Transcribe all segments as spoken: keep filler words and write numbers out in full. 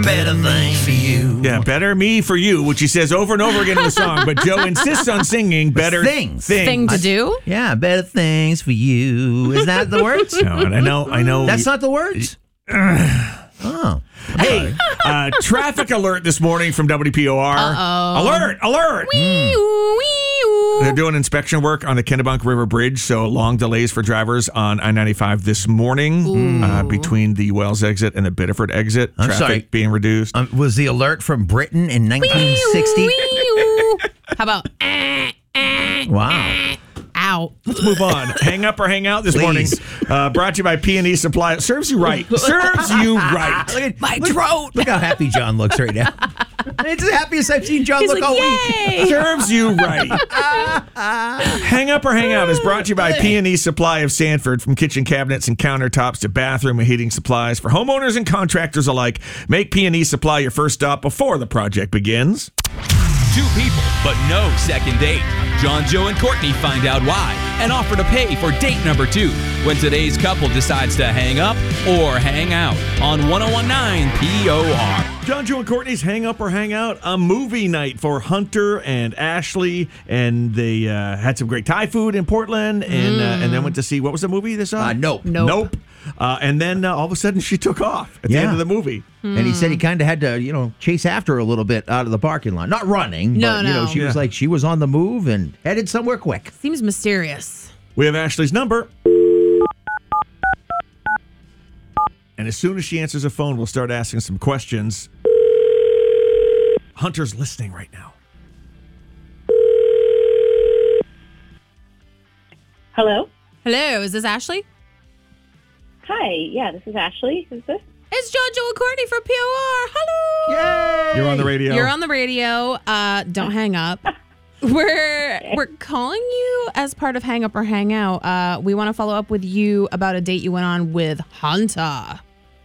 better things for you. Yeah, better me for you, which he says over and over again in the song. But Joe insists on singing better things. things. Thing to do? Yeah, better things for you. Is that the words? No, and I know, I know. That's not the words? Oh. Hey, uh, traffic alert this morning from W P O R. Uh-oh. Alert, alert. Wee oo, wee oo. They're doing inspection work on the Kennebunk River Bridge, so long delays for drivers on I ninety-five this morning uh, between the Wells exit and the Biddeford exit. I'm Traffic sorry. being reduced. Um, was the alert from Britain in nineteen sixty? Wee oo. How about, eh, eh, Wow. ow. Let's move on. Hang up or hang out this Please. morning. Uh, brought to you by P and E Supply. It serves you right. Serves you right. Look at My throat. Look how happy John looks right now. It's the happiest I've seen John He's look like, all yay. week. Serves you right. Hang up or hang out is brought to you by P and E Supply of Sanford. From kitchen cabinets and countertops to bathroom and heating supplies for homeowners and contractors alike. Make P and E Supply your first stop before the project begins. Two people, but no second date. John, Joe, and Courtney find out why and offer to pay for date number two when today's couple decides to hang up or hang out on one oh one nine P O R. John, Joe, and Courtney's Hang Up or Hang Out, a movie night for Hunter and Ashley, and they uh, had some great Thai food in Portland, and uh, and then went to see, what was the movie they saw? Uh, nope. Nope. Nope. Uh, and then uh, all of a sudden she took off at the Yeah. end of the movie. And he said he kind of had to, you know, chase after her a little bit out of the parking lot. Not running, No, but, you know, no. she was Yeah. like, she was on the move and headed somewhere quick. Seems mysterious. We have Ashley's number. And as soon as she answers the phone, we'll start asking some questions. Hunter's listening right now. Hello? Hello, is this Ashley? Hi, yeah, this is Ashley. Who's this? It's John, Joe, and Courtney from P O R. Hello. Yay! You're on the radio. You're on the radio. Uh, don't hang up. We're we're calling you as part of Hang Up or Hang Out. Uh, we want to follow up with you about a date you went on with Hunter.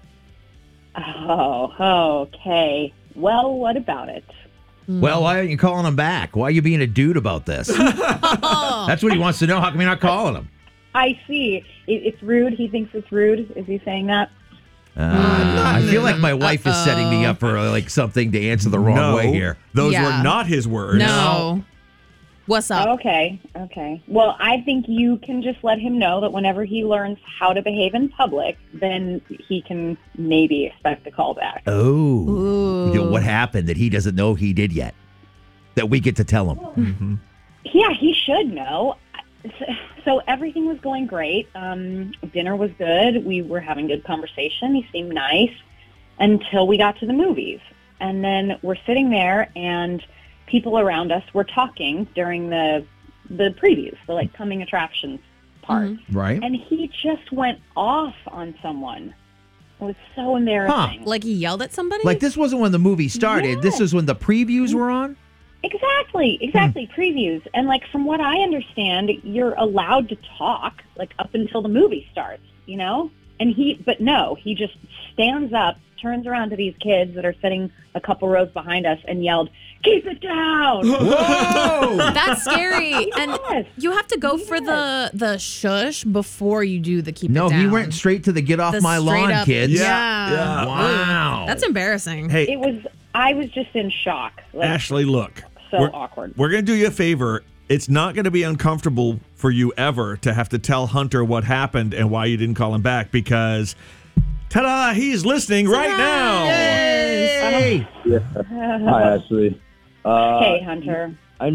Oh, okay. Well, what about it? Well, why aren't you calling him back? Why are you being a dude about this? That's what he wants to know. How come you're not calling him? I see. It, it's rude. He thinks it's rude. Is he saying that? Uh, I feel like my wife is setting me up for like something to answer the wrong no, way here. Those Yeah. were not his words. No. What's up? Okay, okay. Well, I think you can just let him know that whenever he learns how to behave in public, then he can maybe expect a call back. Oh, Ooh. You know, what happened that he doesn't know he did yet? That we get to tell him. Mm-hmm. Yeah, he should know. So everything was going great. Um, dinner was good. We were having good conversation. He seemed nice until we got to the movies. And then we're sitting there and people around us were talking during the the previews, the like coming attractions part. Mm-hmm. Right? And he just went off on someone. It was so embarrassing. Like he yelled at somebody? Like this wasn't when the movie started. This Yes. is when the previews were on? Exactly, exactly. Previews. And like from what I understand, you're allowed to talk like up until the movie starts, you know? And he, but no, he just stands up, turns around to these kids that are sitting a couple rows behind us and yelled, "Keep it down!" Whoa! That's scary. And Yes. you have to go for the the shush before you do the keep No, it down. he went straight to the get off The my straight lawn, up- kids. Yeah. Yeah. Wow. That's embarrassing. Hey, It was, I was just in shock. Like, Ashley, look. so we're, awkward. We're going to do you a favor. It's not going to be uncomfortable for you ever to have to tell Hunter what happened and why you didn't call him back because, ta-da, he's listening right now. Yay! Hi, Ashley. Uh, Hey, Hunter.